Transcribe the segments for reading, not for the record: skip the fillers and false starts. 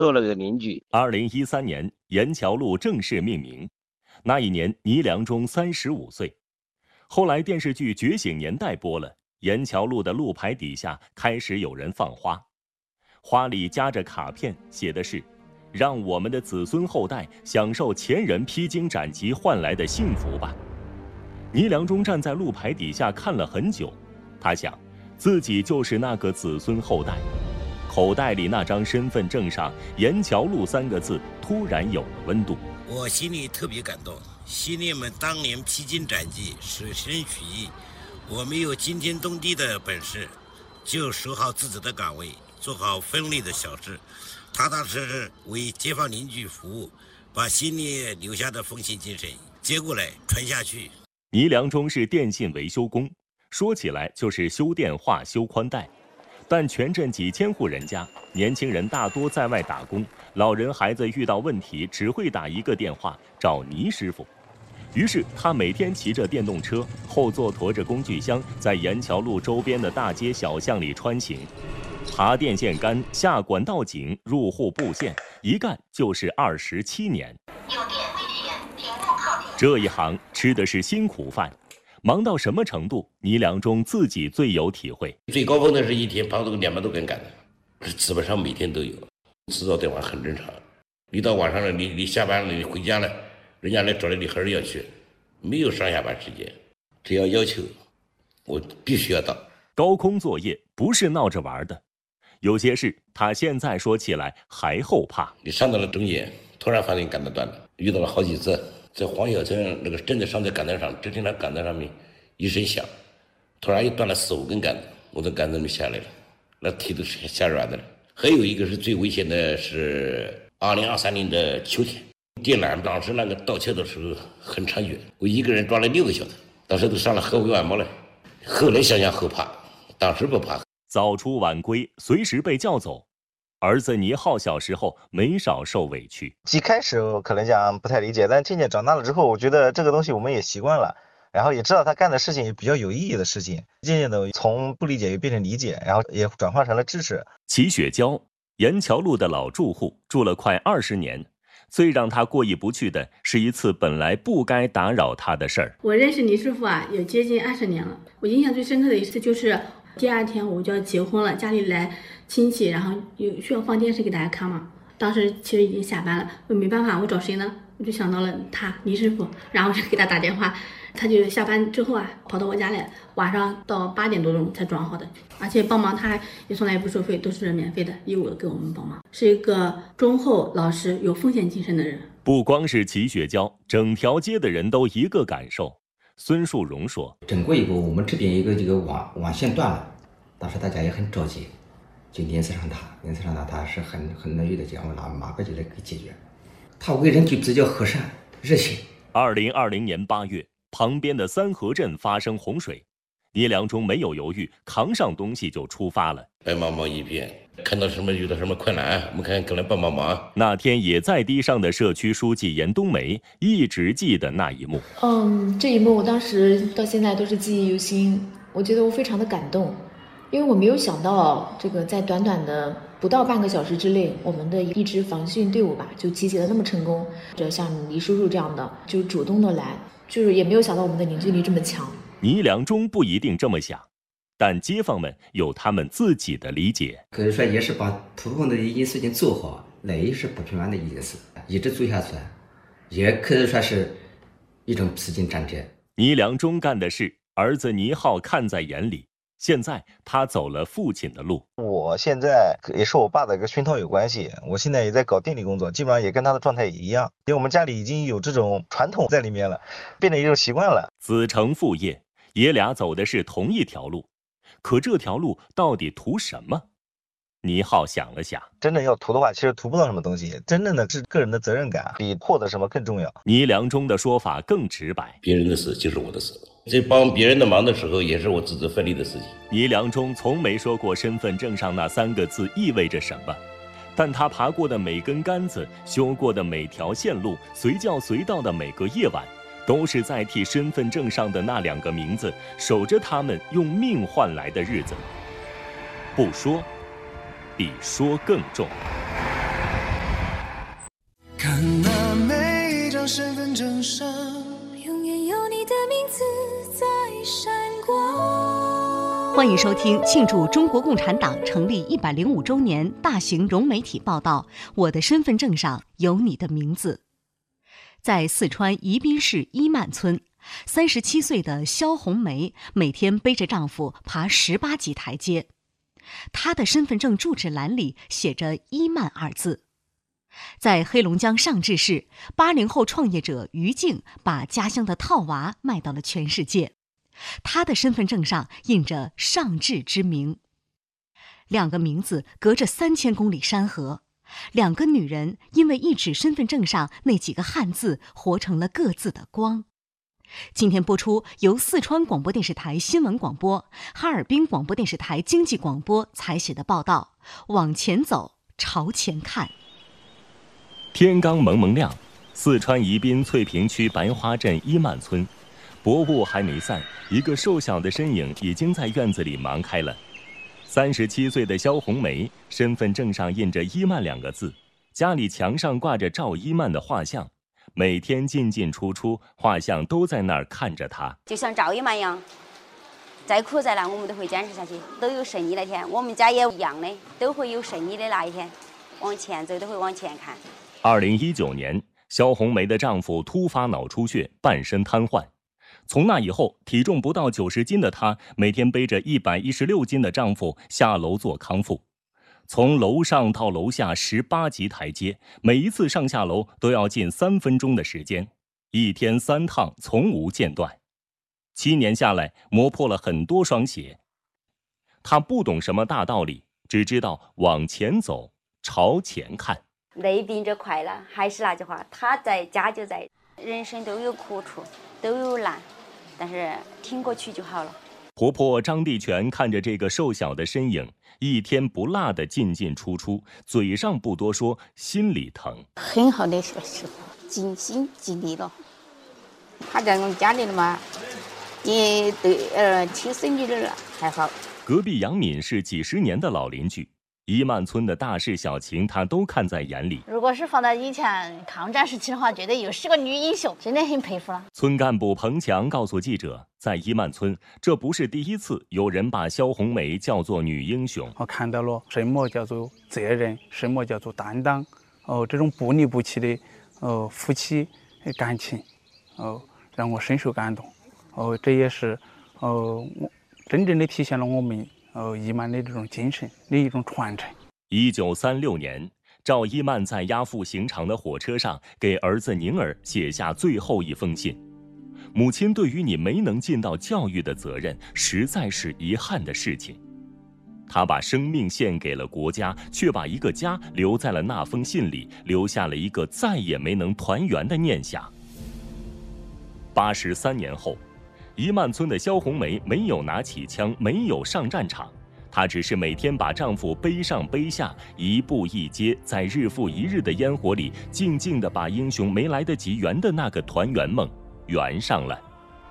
做了个邻居。 2013年，严桥路正式命名。那一年，倪良忠35岁。后来电视剧《觉醒年代》播了，严桥路的路牌底下开始有人放花，花里夹着卡片，写的是“让我们的子孙后代享受前人披荆斩棘换来的幸福吧”。倪良忠站在路牌底下看了很久，他想，自己就是那个子孙后代。口袋里那张身份证上“严桥路”3个字突然有了温度。 我心里特别感动，兄弟们当年披荆斩棘，舍身取义，我没有惊天动地的本事，就守好自己的岗位，做好分内的小事，踏踏实实为街坊邻居服务，把心里留下的奉献精神接过来传下去。 倪良忠是电信维修工，说起来就是修电话、修宽带。但全镇几千户人家，年轻人大多在外打工，老人孩子遇到问题只会打一个电话找倪师傅。于是他每天骑着电动车，后座驮着工具箱，在严桥路周边的大街小巷里穿行，爬电线杆、下管道井、入户布线，一干就是27年。这一行吃的是辛苦饭。忙到什么程度，倪良忠自己最有体会。 最高峰的是一天跑到200多根杆子，基本上每天都有。制造电话很正常，你到晚上了，你下班了，你回家了，人家来找你还是要去，没有上下班时间，只要求我必须要到。 高空作业不是闹着玩的，有些事他现在说起来还后怕。 你上到了中间，突然发现杆子断了，遇到了好几次。在黄小村那个真的上在杆子上，只听到杆子上面一声响，突然又断了4、5根杆子，我从杆子里面下来了，那腿都是下软的了。还有一个是最危险的，是2023年的秋天，电缆当时那个盗窃的时候很猖獗，我一个人抓了6个小时，当时都上了合肥晚报了。后来想想后怕，当时不怕。 早出晚归，随时被叫走。儿子倪浩小时候没少受委屈， 一开始我可能讲不太理解，但渐渐长大了之后，我觉得这个东西我们也习惯了，然后也知道他干的事情也比较有意义的事情，渐渐的从不理解又变成理解，然后也转化成了支持。 齐雪娇，严桥路的老住户，住了快20年。最让他过意不去的是一次本来不该打扰他的事儿。 我认识倪师傅有接近20年了，我印象最深刻的一次就是第2天我就要结婚了，家里来亲戚，然后有需要放电视给大家看嘛。当时其实已经下班了，我没办法，我找谁呢？我就想到了他倪师傅，然后我就给他打电话，他就下班之后跑到我家来，晚上到8点多钟才装好的，而且帮忙他也从来也不收费，都是免费的，义务的给我们帮忙，是一个忠厚老实有奉献精神的人。 不光是齐雪娇，整条街的人都一个感受。孙树荣说， 整过以后，我们这边一个这个网线断了，当时大家也很着急，就联系上他，他是很乐意的讲，我马上就来给解决。他为人就比较和善热心。 2020年8月，旁边的三河镇发生洪水，倪良忠没有犹豫，扛上东西就出发了。 白茫茫一片，看到什么遇到什么困难，我们看过来帮帮忙。 那天也在堤上的社区书记严冬梅一直记得那一幕。 这一幕我当时到现在都是记忆犹新，我觉得我非常的感动，因为我没有想到这个在短短的不到半个小时之内，我们的一支防汛队伍就集结的那么成功。这像倪叔叔这样的就主动的来，就是也没有想到我们的凝聚力这么强。 倪良忠不一定这么想，但街坊们有他们自己的理解。 可以说也是把普通的一件事情做好，那也是不平凡的一件事，一直做下去，也可以说是一种披荆斩棘。 倪良忠干的事，儿子倪浩看在眼里。现在他走了父亲的路。 我现在也是我爸的一个熏陶有关系，我现在也在搞电力工作，基本上也跟他的状态也一样，因为我们家里已经有这种传统在里面了，变成一种习惯了。 子承父业，爷俩走的是同一条路，可这条路到底图什么？倪浩想了想， 真正要图的话，其实图不到什么东西，真正的是个人的责任感，比获得什么更重要。 倪良忠的说法更直白， 别人的事就是我的事，在帮别人的忙的时候，也是我自己奋力的事情。 倪良忠从没说过身份证上那3个字意味着什么，但他爬过的每根杆子，修过的每条线路，随叫随到的每个夜晚，都是在替身份证上的那2个名字守着他们用命换来的日子。不说比说更重。 欢迎收听庆祝中国共产党成立105周年大型融媒体报道《我的身份证上有你的名字》。在四川宜宾市伊曼村，37岁的肖红梅每天背着丈夫爬18级台阶。她的身份证住址栏里写着“伊曼”二字。在黑龙江上志市，80后创业者于静把家乡的套娃卖到了全世界。他的身份证上印着上志之名。2个名字隔着3000公里山河，2个女人因为一纸身份证上那几个汉字活成了各自的光。今天播出由四川广播电视台新闻广播、哈尔滨广播电视台经济广播采写的报道《往前走，朝前看》。 天刚蒙蒙亮，四川宜宾翠屏区白花镇伊曼村，薄雾还没散，一个瘦小的身影已经在院子里忙开了。37岁的肖红梅，身份证上印着“伊曼”2个字，家里墙上挂着赵伊曼的画像，每天进进出出，画像都在那儿看着她。 就像赵伊曼一样，再苦再难我们都会坚持下去，都有胜利那天。我们家也一样的，都会有胜利的那一天，往前走都会往前看。 2019年，肖红梅的丈夫突发脑出血，半身瘫痪。从那以后，体重不到90斤的她，每天背着116斤的丈夫下楼做康复。从楼上到楼下18级台阶，每一次上下楼都要近3分钟的时间，一天3趟，从无间断。7年下来，磨破了很多双鞋。她不懂什么大道理，只知道往前走，朝前看。 累并着快乐，还是那句话，他在家就在。人生都有苦处，都有难，但是挺过去就好了。 婆婆张地全看着这个瘦小的身影，一天不落的进进出出，嘴上不多说，心里疼。 很好的时候，尽心尽力了。他在我们家里了嘛，也对亲孙女了还好。 隔壁杨敏是几10年的老邻居。伊曼村的大事小情，她都看在眼里。 如果是放在以前抗战时期的话，绝对又是个女英雄，真的很佩服了。 村干部彭强告诉记者，在伊曼村，这不是第一次有人把肖红梅叫做女英雄。 我看到了什么叫做责任，什么叫做担当，这种不离不弃的夫妻感情，让我深受感动。这也是真正的体现了我们伊曼的这种精神的一种传承。 1936年，赵伊曼在押赴刑场的火车上给儿子宁儿写下最后一封信。母亲对于你没能尽到教育的责任，实在是遗憾的事情。他把生命献给了国家，却把一个家留在了那封信里，留下了一个再也没能团圆的念想。83年后，伊曼村的肖红梅没有拿起枪，没有上战场，她只是每天把丈夫背上背下，一步一阶，在日复一日的烟火里，静静地把英雄没来得及圆的那个团圆梦圆上了。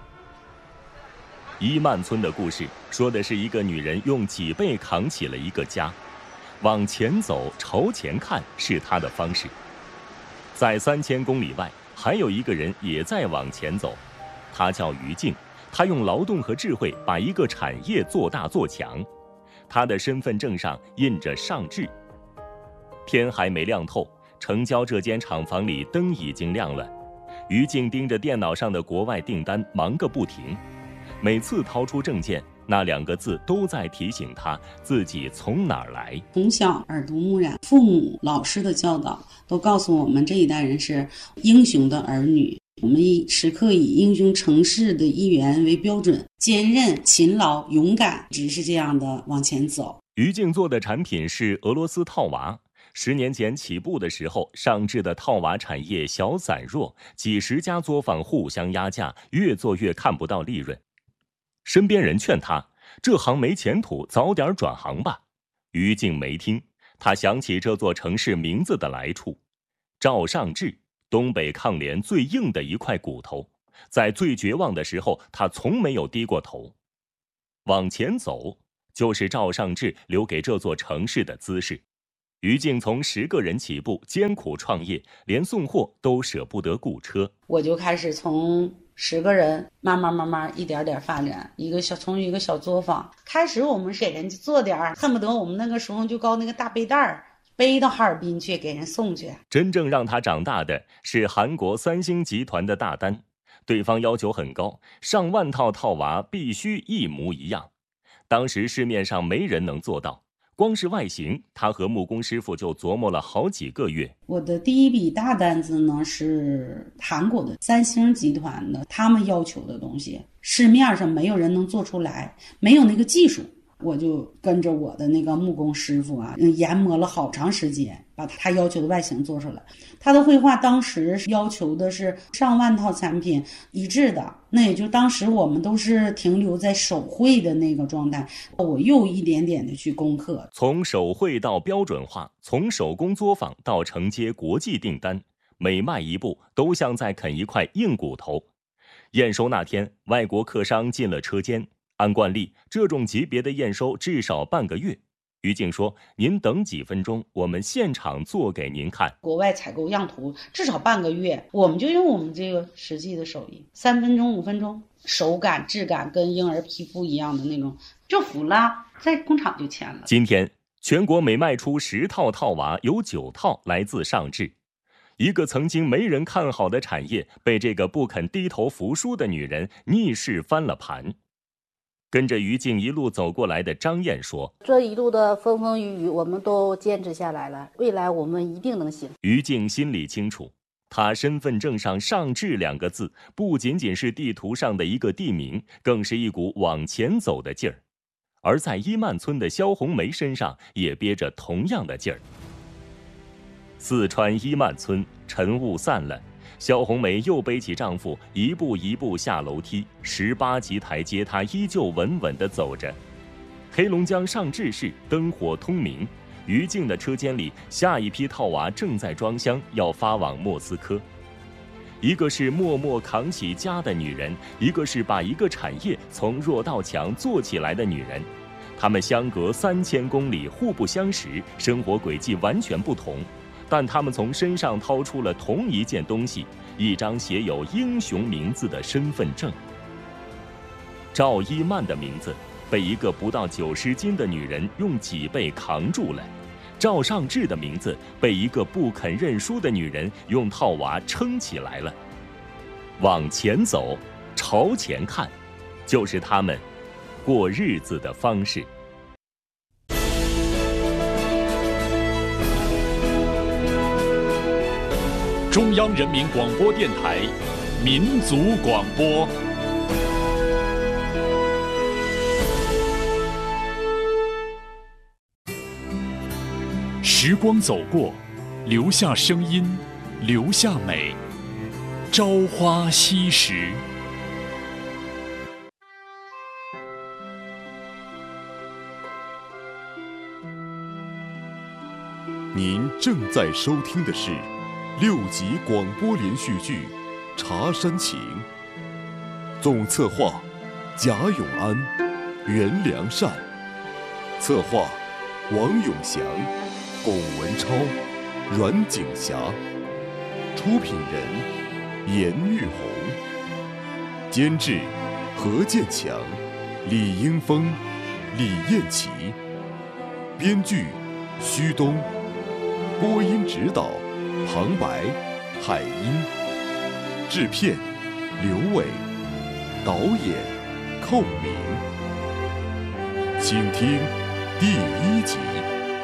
伊曼村的故事说的是一个女人用脊背扛起了一个家，往前走，朝前看是她的方式。在3000公里外，还有一个人也在往前走，他叫于静。他用劳动和智慧把一个产业做大做强，他的身份证上印着上志。天还没亮透，城郊这间厂房里灯已经亮了。于静盯着电脑上的国外订单，忙个不停。每次掏出证件，那2个字都在提醒他自己从哪儿来。 从小耳濡目染，父母、老师的教导都告诉我们，这一代人是英雄的儿女。我们时刻以英雄成事的一员为标准，坚韧、勤劳、勇敢，只是这样的往前走。 于静做的产品是俄罗斯套娃。10年前起步的时候，上志的套娃产业小散弱，几十家作坊互相压价，越做越看不到利润。身边人劝他，这行没前途，早点转行吧。于静没听，他想起这座城市名字的来处，赵上志。东北抗联最硬的一块骨头，在最绝望的时候，他从没有低过头。往前走，就是赵上志留给这座城市的姿势。于静从10个人起步，艰苦创业，连送货都舍不得雇车。 我就开始从 10个人，慢慢一点点发展，从一个小作坊开始，我们给人家做点儿，恨不得我们那个时候就搞那个大背带儿，背到哈尔滨去给人送去。 真正让他长大的是韩国3星集团的大单，对方要求很高，上万套套娃必须一模一样。当时市面上没人能做到，光是外形，他和木工师傅就琢磨了好几个月。 我的第一笔大单子呢是韩国的3星集团的，他们要求的东西市面上没有人能做出来，没有那个技术。我就跟着我的那个木工师傅啊，研磨了好长时间，把他要求的外形做出来。他的绘画当时要求的是上万套产品一致的，那也就当时我们都是停留在手绘的那个状态。我又一点点的去攻克， 从手绘到标准化，从手工作坊到承接国际订单，每迈一步都像在啃一块硬骨头。验收那天，外国客商进了车间。按惯例，这种级别的验收至少半个月。于静说：“您等几分钟，我们现场做给您看。” 国外采购样图至少半个月，我们就用我们这个实际的手艺，3分钟、5分钟，手感、质感跟婴儿皮肤一样的那种，就服了，在工厂就签了。 今天，全国每卖出10套套娃，有9套来自上智。一个曾经没人看好的产业，被这个不肯低头服输的女人逆势翻了盘。跟着于静一路走过来的张燕说：“ 这一路的风风雨雨，我们都坚持下来了，未来我们一定能行。” 于静心里清楚，她身份证上上智2个字，不仅仅是地图上的一个地名，更是一股往前走的劲儿。而在伊曼村的肖红梅身上，也憋着同样的劲儿。四川伊曼村，晨雾散了。肖红梅又背起丈夫，一步一步下楼梯，18级台阶，她依旧稳稳地走着。黑龙江上智市灯火通明，于静的车间里，下一批套娃正在装箱，要发往莫斯科。一个是默默扛起家的女人，一个是把一个产业从弱到强做起来的女人。她们相隔3000公里，互不相识，生活轨迹完全不同。但他们从身上掏出了同一件东西，一张写有英雄名字的身份证。赵一曼的名字被一个不到90斤的女人用脊背扛住了，赵尚志的名字被一个不肯认输的女人用套娃撑起来了。往前走，朝前看，就是他们过日子的方式。 中央人民广播电台民族广播。时光走过，留下声音，留下美。朝花夕拾。 您正在收听的是6集广播连续剧《茶山情》，总策划贾永安、袁良善，策划王永祥、龚文超、阮景霞，出品人严玉红，监制何建强、李英峰、李艳琪，编剧徐东，播音指导旁白海英，制片刘伟，导演寇明。请听第1集。